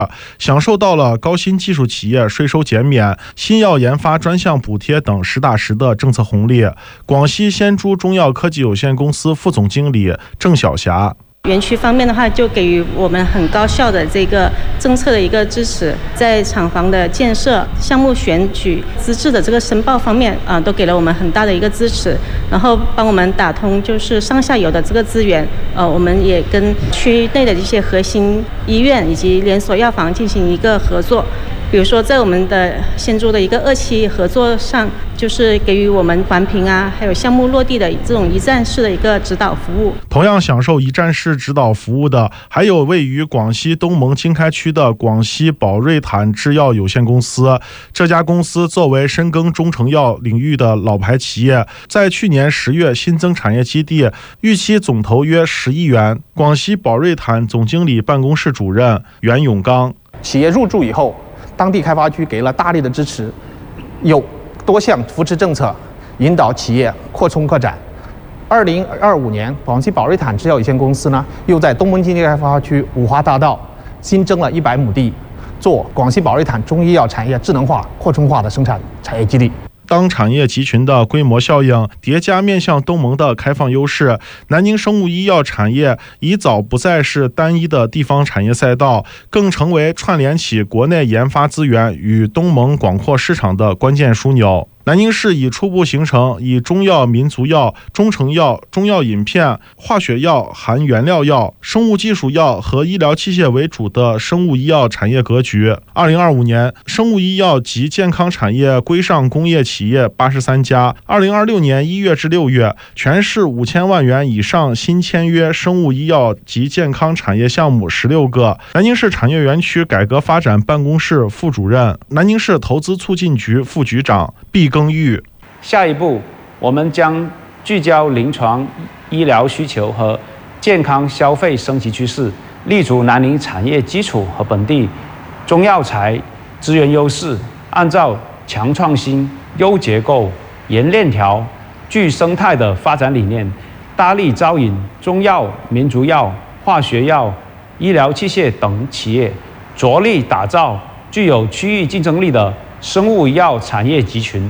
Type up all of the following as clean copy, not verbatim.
享受到了高新技术企业税收减免、新药研发专项补贴等实打实的政策红利。广西先珠中药科技有限公司副总经理郑晓霞。 园区方面的话，就给予我们很高效的这个政策的一个支持，在厂房的建设、项目选举、资质的这个申报方面都给了我们很大的一个支持，然后帮我们打通就是上下游的这个资源。我们也跟区内的一些核心医院以及连锁药房进行一个合作。比如说，在我们的先珠的一个2期合作上，就是给予我们环评还有项目落地的这种一站式的一个指导服务。 同样享受一站式指导服务的，还有位于广西东盟经开区的广西宝瑞坦制药有限公司。这家公司作为深耕中成药领域的老牌企业，在去年10月新增产业基地，预期总投约10亿元。广西宝瑞坦总经理办公室主任袁永刚： 企业入驻以后，当地开发区给了大力的支持，有多项扶持政策引导企业扩充扩展。2025年，广西宝瑞坦制药有限公司呢，又在东盟经济开发区五华大道新增了100亩地，做广西宝瑞坦中医药产业智能化、扩充化的生产产业基地。 当产业集群的规模效应叠加面向东盟的开放优势，南宁生物医药产业已早不再是单一的地方产业赛道，更成为串联起国内研发资源与东盟广阔市场的关键枢纽。南宁市已初步形成以中药、民族药、中成药、中药饮片、化学药、含原料药、生物技术药和医疗器械为主的生物医药产业格局。2025年，生物医药及健康产业规上工业企业83家。2026年1月至6月，全市5000万元以上新签约生物医药及健康产业项目16个。南宁市产业园区改革发展办公室副主任、南宁市投资促进局副局长毕耕聿： 下一步，我们将聚焦临床医疗需求和健康消费升级趋势，立足南宁产业基础和本地中药材资源优势，按照强创新、优结构、严链条、具生态的发展理念，大力招引中药、民族药、化学药、医疗器械等企业，着力打造具有区域竞争力的生物医药产业集群。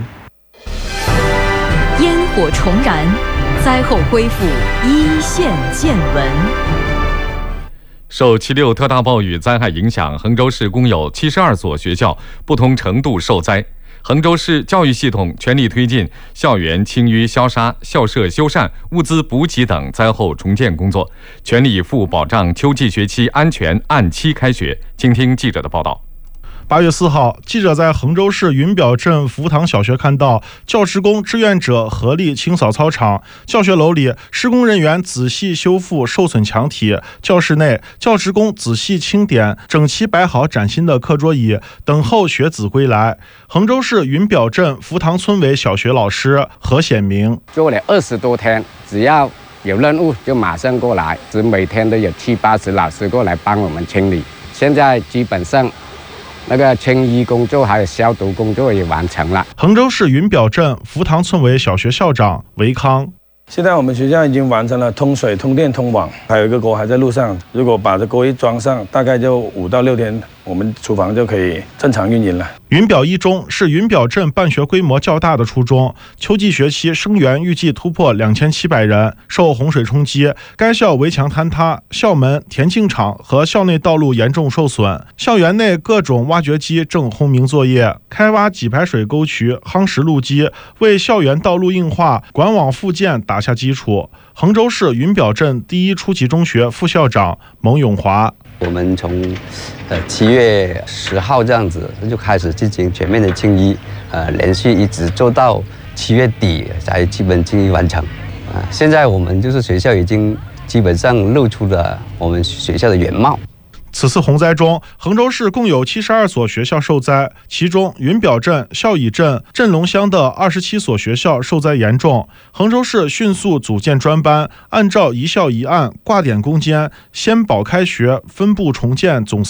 烟火重燃，灾后恢复一线见闻。 受7.6特大暴雨灾害影响，衡州市共有72所学校不同程度受灾。衡州市教育系统全力推进校园清淤消杀、校舍修缮、物资补给等灾后重建工作，全力以赴保障秋季学期安全按期开学。请听记者的报道。 8月4号，记者在衡州市云表镇福塘小学看到教职工志愿者合力清扫操场，教学楼里施工人员仔细修复受损墙体，教室内教职工仔细清点，整齐摆好崭新的课桌椅，等候学子归来。衡州市云表镇福塘村委小学老师何显明： 做了20多天，只要有任务就马上过来，每天都有70、80老师过来帮我们清理。现在基本上那个清淤工作还有消毒工作也完成了。 衡州市云表镇福塘村委小学校长韦康： 现在我们学校已经完成了通水、通电、通网，还有一个锅还在路上。如果把这锅一装上，大概就5到6天，我们厨房就可以正常运营了。 云表一中是云表镇办学规模较大的初中，秋季学期生源预计突破2700人。受洪水冲击，该校围墙坍塌，校门、田径场和校内道路严重受损。校园内各种挖掘机正轰鸣作业，开挖给排水沟渠、夯实路基，为校园道路硬化、管网复建打下基础。衡州市云表镇第1初级中学副校长蒙永华： 我们从7月10号这样子就开始进行全面的清淤，连续一直做到7月底才基本清淤完成。现在我们就是学校已经基本上露出了我们学校的原貌。 此次洪灾中，衡州市共有72所学校受灾，其中云表镇、孝乙镇、镇龙乡的27所学校受灾严重。衡州市迅速组建专班，按照一校一案、挂点攻坚、先保开学、分步重建总思路，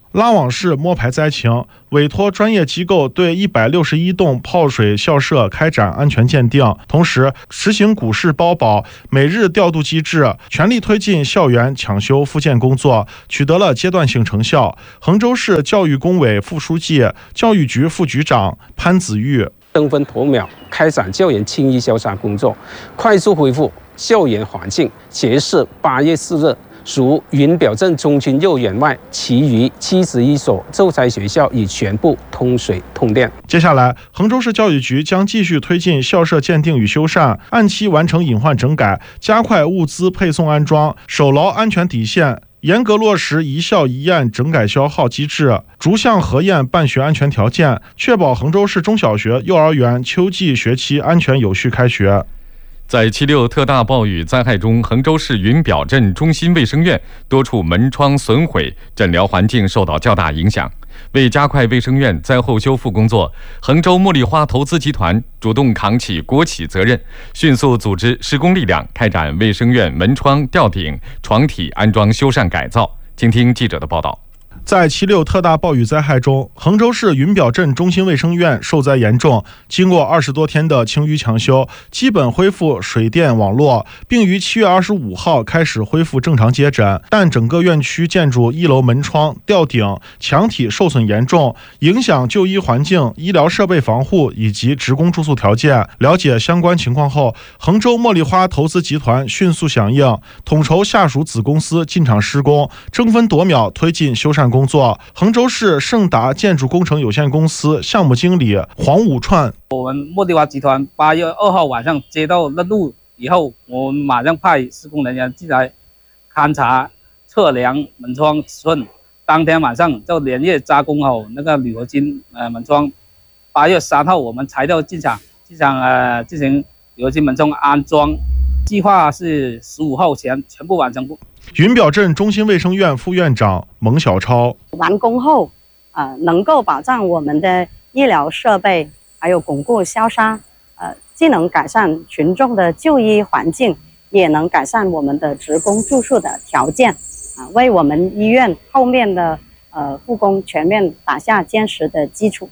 拉网式摸排灾情，委托专业机构对161栋泡水校舍开展安全鉴定，同时实行股市包保、每日调度机制，全力推进校园抢修复建工作，取得了阶段性成效。衡州市教育工委副书记、教育局副局长潘子玉争分夺秒开展校园清淤消杀工作，快速恢复校园环境。截至8月4日，除云表镇中心幼儿园外，其余71所救灾学校已全部通水通电。 接下来，衡州市教育局将继续推进校舍鉴定与修缮，按期完成隐患整改，加快物资配送安装，守牢安全底线。严格落实一校一验整改消耗机制，逐项核验办学安全条件，确保衡州市中小学、幼儿园秋季学期安全有序开学。 在7.6特大暴雨灾害中，衡州市云表镇中心卫生院多处门窗损毁，诊疗环境受到较大影响。为加快卫生院灾后修复工作，衡州茉莉花投资集团主动扛起国企责任，迅速组织施工力量开展卫生院门窗、吊顶、床体安装修缮改造。请听记者的报道。 在7.6特大暴雨灾害中，衡州市云表镇中心卫生院受灾严重，经过20多天的清淤抢修，基本恢复水电网络，并于7月25号开始恢复正常接诊。但整个院区建筑1楼门窗、吊顶、墙体受损严重，影响就医环境、医疗设备防护以及职工住宿条件。了解相关情况后，衡州茉莉花投资集团迅速响应，统筹下属子公司进场施工，争分夺秒推进修缮工作。衡州市盛达建筑工程有限公司项目经理黄武串： 我们茉莉花集团8月2号晚上接到任务以后，我们马上派施工人员进来勘察、测量门窗尺寸。当天晚上就连夜加工好那个铝合金门窗。8月3号我们材料进场进行铝合金门窗安装，计划是15号前全部完成。 云表镇中心卫生院副院长蒙小超： 完工后，能够保障我们的医疗设备，还有巩固消杀，既能改善群众的就医环境，也能改善我们的职工住宿的条件，为我们医院后面的复工全面打下坚实的基础。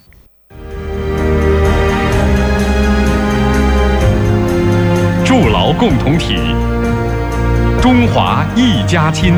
筑牢共同体，中华一家亲。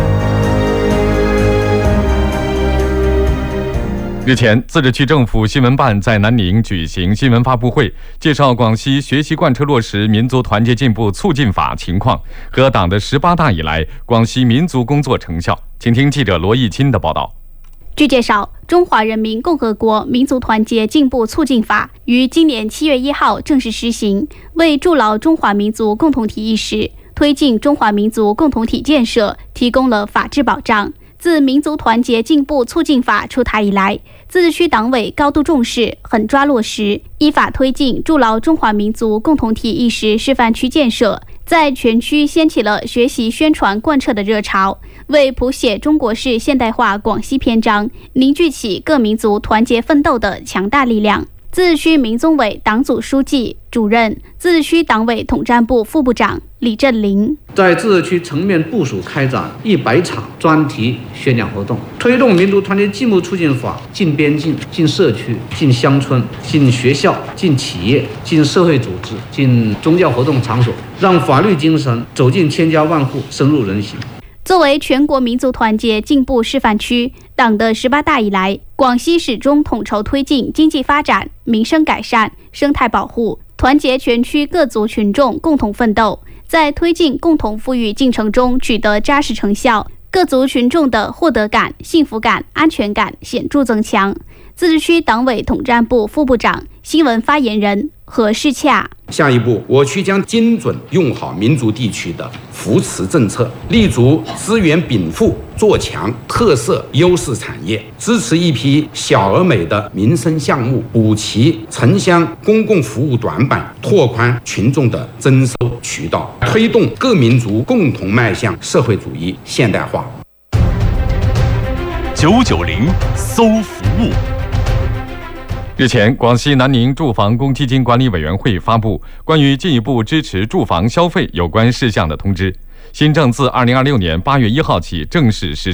日前，自治区政府新闻办在南宁举行新闻发布会，介绍广西学习贯彻落实民族团结进步促进法情况和党的18大以来广西民族工作成效。请听记者罗毅钦的报道。 据介绍，中华人民共和国民族团结进步促进法于今年7月1号正式施行，为筑牢中华民族共同体意识，推进中华民族共同体建设提供了法治保障。自民族团结进步促进法出台以来，自治区党委高度重视，狠抓落实，依法推进筑牢中华民族共同体意识示范区建设，在全区掀起了学习宣传贯彻的热潮，为谱写中国式现代化广西篇章凝聚起各民族团结奋斗的强大力量。自治区民宗委党组书记、主任、自治区党委统战部副部长李振林： 在自治区层面部署开展100场专题宣讲活动，推动民族团结进步促进法进边境、进社区、进乡村、进学校、进企业、进社会组织、进宗教活动场所，让法律精神走进千家万户，深入人心。 作为全国民族团结进步示范区，党的18大以来，广西始终统筹推进经济发展、民生改善、生态保护，团结全区各族群众共同奋斗，在推进共同富裕进程中取得扎实成效，各族群众的获得感、幸福感、安全感显著增强。自治区党委统战部副部长、新闻发言人何世洽： 下一步，我区将精准用好民族地区的扶持政策，立足资源禀赋，做强特色优势产业，支持一批小而美的民生项目，补齐城乡公共服务短板，拓宽群众的增收渠道，推动各民族共同迈向社会主义现代化。 990搜服务。日前，广西南宁住房公积金管理委员会发布关于进一步支持住房消费有关事项的通知，新政自2026年8月1号起正式实施。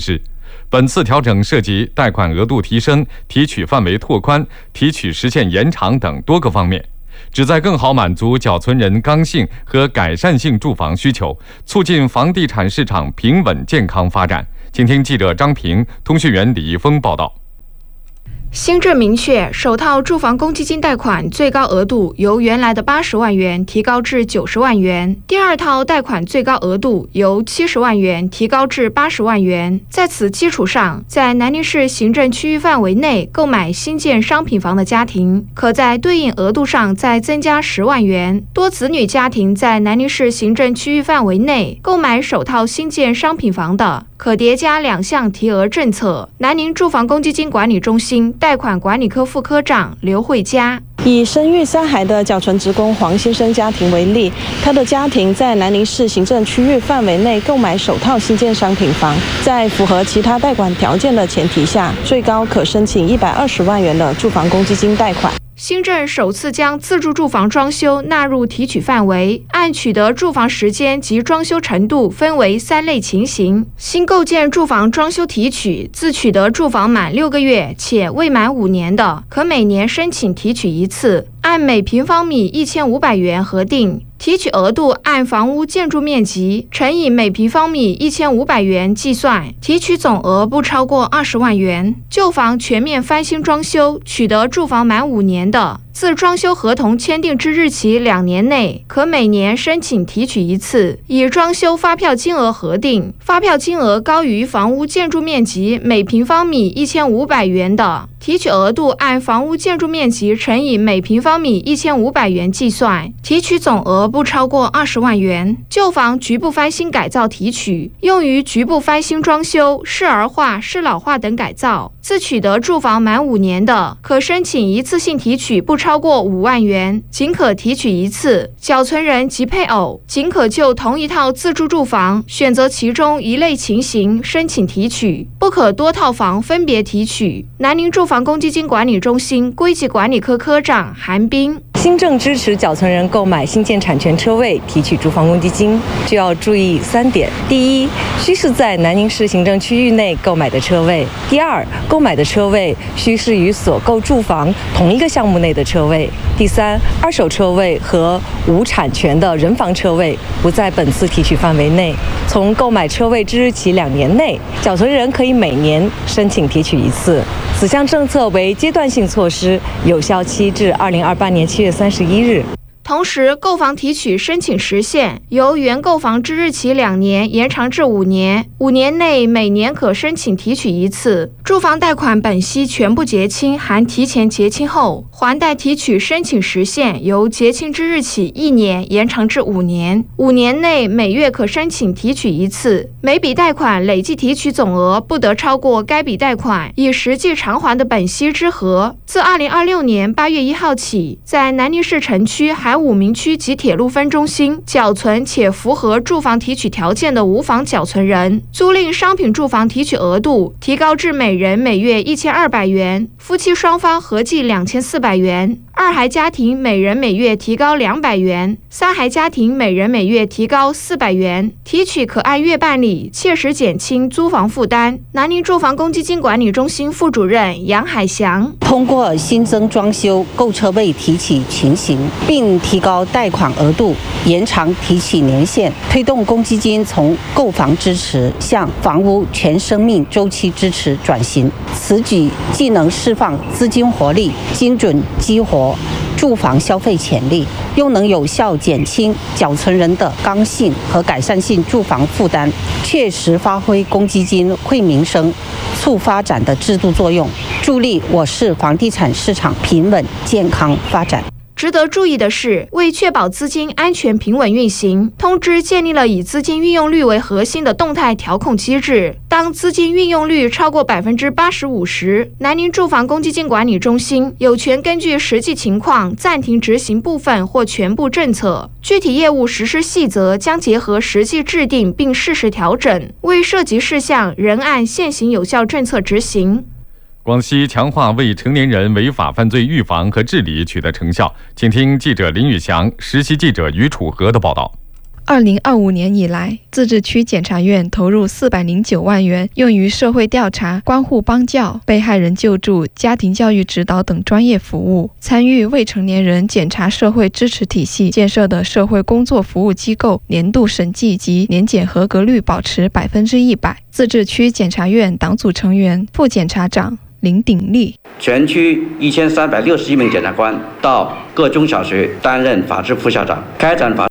本次调整涉及贷款额度提升、提取范围拓宽、提取时限延长等多个方面，旨在更好满足缴存人刚性和改善性住房需求，促进房地产市场平稳健康发展。请听记者张平、通讯员李一峰报道。 新政明确，首套住房公积金贷款最高额度由原来的80万元提高至90万元，第二套贷款最高额度由70万元提高至80万元。在此基础上，在南宁市行政区域范围内购买新建商品房的家庭，可在对应额度上再增加10万元。多子女家庭在南宁市行政区域范围内购买首套新建商品房的，可叠加2项提额政策。南宁住房公积金管理中心贷款管理科副科长刘慧佳以生育3孩的缴存职工黄先生家庭为例，他的家庭在南宁市行政区域范围内购买首套新建商品房，在符合其他贷款条件的前提下，最高可申请120万元的住房公积金贷款。 新政首次将自住住房装修纳入提取范围，按取得住房时间及装修程度分为3类情形。新构建住房装修提取，自取得住房满6个月且未满5年的，可每年申请提取1次，按每平方米1500元核定。提取额度按房屋建筑面积乘以每平方米1500元计算，提取总额不超过20万元。旧房全面翻新装修，取得住房满5年的，自装修合同签订之日起2年内，可每年申请提取1次，以装修发票金额核定。发票金额高于房屋建筑面积每平方米1500元的，提取额度按房屋建筑面积乘以每平方米1500元计算，提取总额不超过20万元。旧房局部翻新改造提取，用于局部翻新装修、适儿化、适老化等改造。自取得住房满5年的，可申请一次性提取不超过5万元，仅可提取1次。缴存人及配偶仅可就同一套自住住房选择其中一类情形申请提取，不可多套房分别提取。南宁住房公积金管理中心归集管理科科长韩斌。 新政支持缴存人购买新建产权车位提取住房公积金，就要注意3点：第一，需是在南宁市行政区域内购买的车位；第二，购买的车位需是与所购住房同一个项目内的车位；第三，二手车位和无产权的人房车位不在本次提取范围内。从购买车位之日起2年内，缴存人可以每年申请提取1次。此项政策为阶段性措施，有效期至2028年7月31日。 同时，购房提取申请时限由原购房之日起2年延长至5年，5年内每年可申请提取1次。住房贷款本息全部结清含提前结清后，还贷提取申请时限由结清之日起1年延长至5年，5年内每月可申请提取1次。每笔贷款累计提取总额不得超过该笔贷款以实际偿还的本息之和。自2026年8月1号起，在南宁市城区海5名区及铁路分中心缴存且符合住房提取条件的无房缴存人，租赁商品住房提取额度提高至每人每月1200元，夫妻双方合计2400元，2孩家庭每人每月提高200元，3孩家庭每人每月提高400元。提取可按月办理，切实减轻租房负担。南宁住房公积金管理中心副主任杨海翔通过新增装修购车位提取情形，并提高贷款额度，延长提取年限，推动公积金从购房支持向房屋全生命周期支持转型。此举既能释放资金活力，精准激活住房消费潜力，又能有效减轻缴存人的刚性和改善性住房负担，切实发挥公积金惠民生、促发展的制度作用，助力我市房地产市场平稳健康发展。 值得注意的是，为确保资金安全平稳运行，通知建立了以资金运用率为核心的动态调控机制。当资金运用率超过85%时，南宁住房公积金管理中心有权根据实际情况暂停执行部分或全部政策。具体业务实施细则将结合实际制定并适时调整，未涉及事项仍按现行有效政策执行。 广西强化未成年人违法犯罪预防和治理取得成效，请听记者林宇翔、实习记者于楚河的报道。 2025年以来，自治区检察院投入409万元，用于社会调查、关护帮教、被害人救助、家庭教育指导等专业服务。参与未成年人检察社会支持体系建设的社会工作服务机构年度审计及年检合格率保持100%。自治区检察院党组成员、副检察长林鼎立。 全区1361名检察官到各中小学担任法制副校长，开展法